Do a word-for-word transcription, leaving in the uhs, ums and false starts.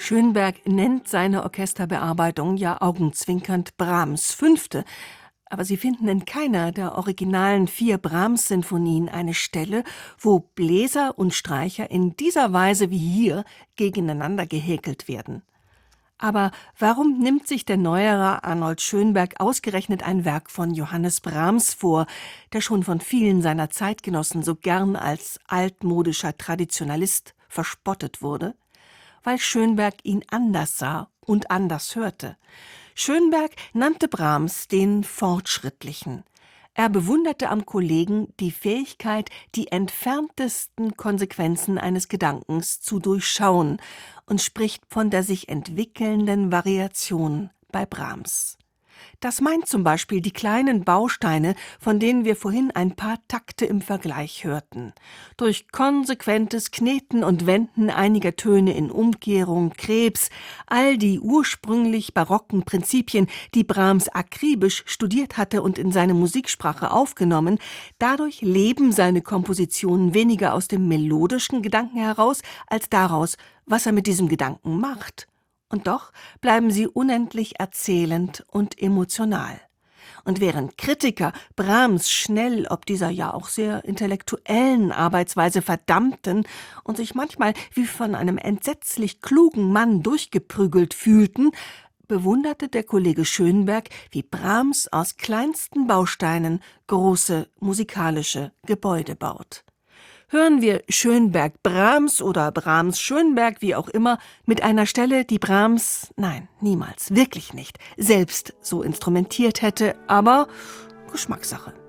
Schönberg nennt seine Orchesterbearbeitung ja augenzwinkernd Brahms Fünfte, aber Sie finden in keiner der originalen vier Brahms-Sinfonien eine Stelle, wo Bläser und Streicher in dieser Weise wie hier gegeneinander gehäkelt werden. Aber warum nimmt sich der neuere Arnold Schönberg ausgerechnet ein Werk von Johannes Brahms vor, der schon von vielen seiner Zeitgenossen so gern als altmodischer Traditionalist verspottet wurde? Weil Schönberg ihn anders sah und anders hörte. Schönberg nannte Brahms den Fortschrittlichen. Er bewunderte am Kollegen die Fähigkeit, die entferntesten Konsequenzen eines Gedankens zu durchschauen und spricht von der sich entwickelnden Variation bei Brahms. Das meint zum Beispiel die kleinen Bausteine, von denen wir vorhin ein paar Takte im Vergleich hörten. Durch konsequentes Kneten und Wenden einiger Töne in Umkehrung, Krebs, all die ursprünglich barocken Prinzipien, die Brahms akribisch studiert hatte und in seine Musiksprache aufgenommen, dadurch leben seine Kompositionen weniger aus dem melodischen Gedanken heraus, als daraus, was er mit diesem Gedanken macht. Und doch bleiben sie unendlich erzählend und emotional. Und während Kritiker Brahms schnell ob dieser ja auch sehr intellektuellen Arbeitsweise verdammten und sich manchmal wie von einem entsetzlich klugen Mann durchgeprügelt fühlten, bewunderte der Kollege Schönberg, wie Brahms aus kleinsten Bausteinen große musikalische Gebäude baut. Hören wir Schönberg-Brahms oder Brahms-Schönberg, wie auch immer, mit einer Stelle, die Brahms, nein, niemals, wirklich nicht, selbst so instrumentiert hätte, aber Geschmackssache.